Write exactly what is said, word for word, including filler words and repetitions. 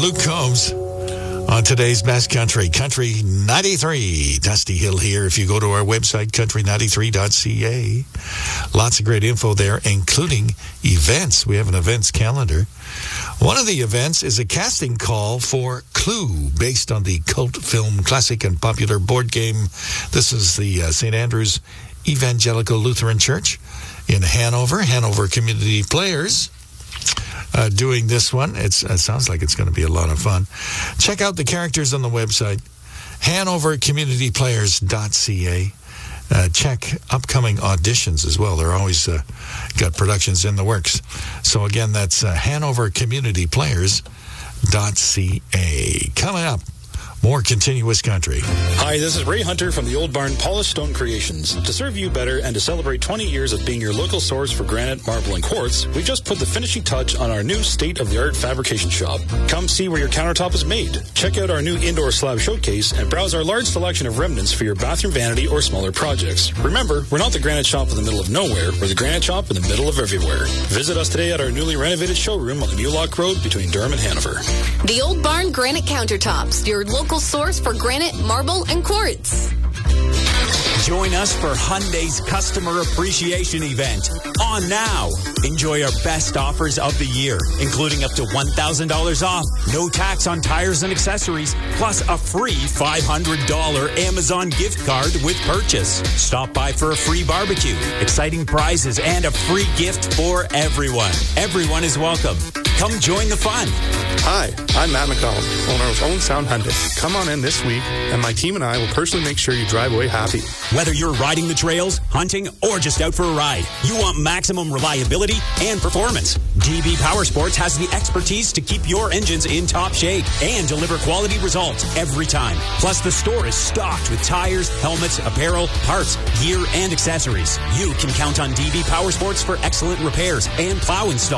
Luke Combs on today's Best Country. Country ninety-three. Dusty Hill here. If you go to our website, country ninety-three dot c a, lots of great info there, including events. We have an events calendar. One of the events is a casting call for Clue, based on the cult film classic and popular board game. This is the uh, Saint Andrew's Evangelical Lutheran Church in Hanover. Hanover Community Players uh, doing this one. It's, it sounds like it's going to be a lot of fun. Check out the characters on the website, hanover community players dot c a. Uh, check upcoming auditions as well. They're always uh, got productions in the works. So again, that's uh, hanover community players dot c a. Coming up, more continuous country. Hi, this is Ray Hunter from the Old Barn Polished Stone Creations. To serve you better and to celebrate twenty years of being your local source for granite, marble, and quartz, we just put the finishing touch on our new state-of-the-art fabrication shop. Come see where your countertop is made. Check out our new indoor slab showcase and browse our large selection of remnants for your bathroom vanity or smaller projects. Remember, we're not the granite shop in the middle of nowhere. We're the granite shop in the middle of everywhere. Visit us today at our newly renovated showroom on the New Lock Road between Durham and Hanover. The Old Barn Granite Countertops, your local source for granite, marble, and quartz. Join us for Hyundai's Customer Appreciation Event on now. Enjoy our best offers of the year, including up to one thousand dollars off, no tax on tires and accessories, plus a free five hundred dollars Amazon gift card with purchase. Stop by for a free barbecue, exciting prizes, and a free gift for everyone. Everyone is welcome. Come join the fun. Hi, I'm Matt McDonald, owner of Owen Sound Hyundai. Come on in this week, and my team and I will personally make sure you drive away happy. Whether you're riding the trails, hunting, or just out for a ride, you want maximum reliability and performance. D B Power Sports has the expertise to keep your engines in top shape and deliver quality results every time. Plus, the store is stocked with tires, helmets, apparel, parts, gear, and accessories. You can count on D B Power Sports for excellent repairs and plow install.